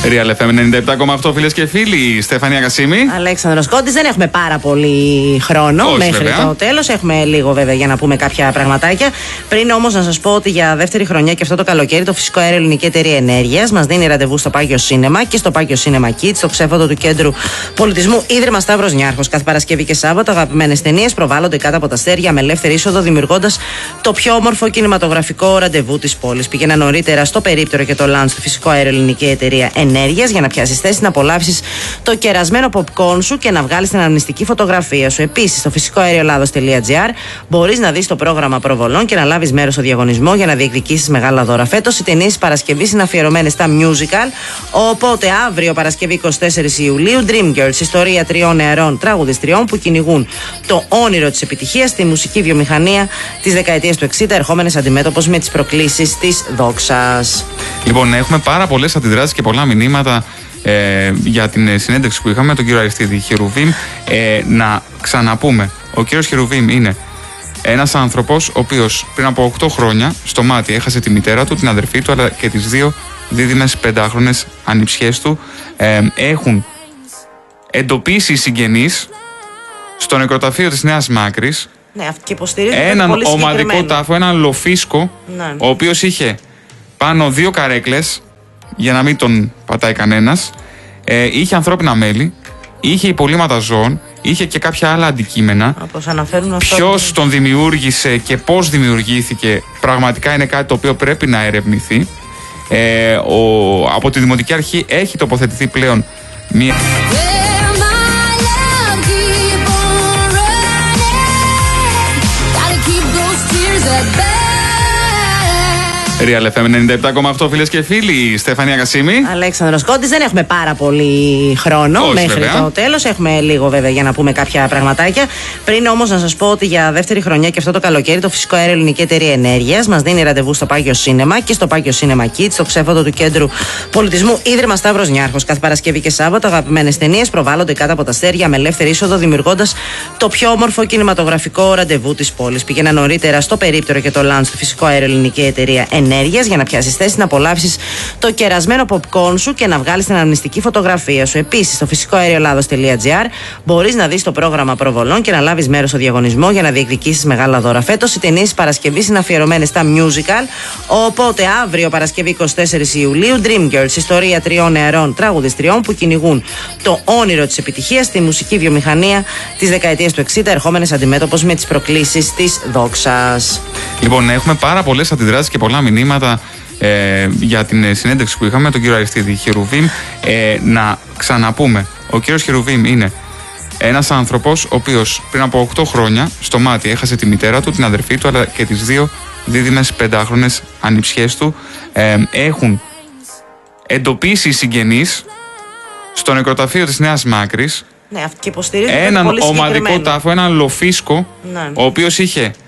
Real FM 97,8 φίλες και φίλοι. Στέφανια Κασίμη. Αλέξανδρος Κόντης. Δεν έχουμε πάρα πολύ χρόνο. Όχι, μέχρι βέβαια. το τέλος. Έχουμε λίγο βέβαια για να πούμε κάποια πραγματάκια. Πριν όμως να σας πω ότι για δεύτερη χρονιά και αυτό το καλοκαίρι το Φυσικό Αέριο Ελληνική Εταιρεία Ενέργειας μας δίνει ραντεβού στο Πάγιο Σίνεμα και στο Πάγιο Σίνεμα Kids, στο ξέφωτο του Κέντρου Πολιτισμού Ίδρυμα Σταύρος Νιάρχος. Κάθε Παρασκευή και Σάββατο αγαπημένες ταινίες προβάλλονται κάτω από τα αστέρια με ελεύθερη είσοδο, δημιουργώντας το πιο όμορφο κινηματογραφικό ραντεβού της πόλης. Πήγαινα νωρίτερα στο περίπτερο και το λάνς του Φυσικό Αέριο Ελληνική Εταιρεία Ενέργειας για να πιάσεις θέση, να απολαύσεις το κερασμένο popcorn σου και να βγάλεις την αναμνηστική φωτογραφία σου. Επίσης, στο φυσικοαεριολάδος.gr μπορείς να δεις το πρόγραμμα προβολών και να λάβεις μέρος στο διαγωνισμό για να διεκδικήσεις μεγάλα δώρα. Φέτος οι ταινίες Παρασκευής είναι αφιερωμένες στα musical. Οπότε αύριο, Παρασκευή 24 Ιουλίου, Dreamgirls, ιστορία τριών νεαρών τραγουδιστριών που κυνηγούν το όνειρο της επιτυχίας στη μουσική βιομηχανία της δεκαετίας του 60, ερχόμενες αντιμέτωπος με τις προκλήσεις της δόξας. Λοιπόν, έχουμε πάρα πολλές αντιδράσεις και πολλά μηνύματα για την συνέντευξη που είχαμε με τον κύριο Αριστίδη Χερουβίμ. Να ξαναπούμε, ο κύριος Χερουβίμ είναι ένας άνθρωπος ο οποίος πριν από 8 χρόνια στο Μάτι έχασε τη μητέρα του, την αδερφή του αλλά και τις δύο δίδυμες 5χρονες ανιψιές του. Έχουν εντοπίσει οι συγγενείς στο νεκροταφείο της Νέας Μάκρης και έναν ομαδικό τάφο, έναν λοφίσκο, ο οποίος είχε πάνω 2 καρέκλες για να μην τον πατάει κανένας, είχε ανθρώπινα μέλη, είχε υπολείμματα ζώων, είχε και κάποια άλλα αντικείμενα. Ποιος τον δημιούργησε και πώς δημιουργήθηκε πραγματικά είναι κάτι το οποίο πρέπει να ερευνηθεί. Από τη Δημοτική Αρχή έχει τοποθετηθεί πλέον μία... Real FM 97,8 φίλες και φίλοι. Στέφανια Κασίμη. Αλέξανδρος Κόντης. Δεν έχουμε πάρα πολύ χρόνο. Όχι, μέχρι βέβαια. το τέλος. Έχουμε λίγο βέβαια για να πούμε κάποια πραγματάκια. Πριν όμως να σας πω ότι για δεύτερη χρονιά και αυτό το καλοκαίρι το Φυσικό Αέριο Ελληνική Εταιρεία Ενέργειας μας δίνει ραντεβού στο Πάγιο Σίνεμα και στο Πάγιο Σίνεμα Kids, στο ξέφωτο του Κέντρου Πολιτισμού Ίδρυμα Σταύρος Νιάρχος. Κάθε Παρασκευή και Σάββατο αγαπημένες ταινίες προβάλλονται κάτω από τα αστέρια με ελεύθερη είσοδο, δημιουργώντας το πιο όμορφο κινηματογραφικό ραντεβού της πόλης. Πήγαινα νωρίτερα στο περίπτερο και το λάνς του Φυσικό Αέριο Ελληνική Εταιρεία Ενέργειας για να πιάσεις θέση, να απολαύσεις το κερασμένο popcorn σου και να βγάλεις την αναμνηστική φωτογραφία σου. Επίσης, στο φυσικοαεριολάδος.gr μπορείς να δεις το πρόγραμμα προβολών και να λάβεις μέρος στο διαγωνισμό για να διεκδικήσεις μεγάλα δώρα. Φέτος οι ταινίες Παρασκευής είναι αφιερωμένες στα musical. Οπότε αύριο, Παρασκευή 24 Ιουλίου, Dreamgirls, ιστορία τριών νεαρών τραγουδιστριών που κυνηγούν το όνειρο της επιτυχίας στη μουσική βιομηχανία της δεκαετίας του 60, ερχόμενες αντιμέτωπος με τις προκλήσεις της δόξας. Λοιπόν, έχουμε πάρα πολλές αντιδράσεις και πολλά μηνύματα για την συνέντευξη που είχαμε με τον κύριο Αριστίδη Χερουβίμ. Να ξαναπούμε, ο κύριος Χερουβίμ είναι ένας άνθρωπος ο οποίος πριν από 8 χρόνια στο Μάτι έχασε τη μητέρα του, την αδερφή του αλλά και τις δύο δίδυμες 5χρονες ανιψιές του. Έχουν εντοπίσει οι συγγενείς στο νεκροταφείο της Νέας Μάκρης έναν ομαδικό τάφο, έναν λοφίσκο, ο οποίος είχε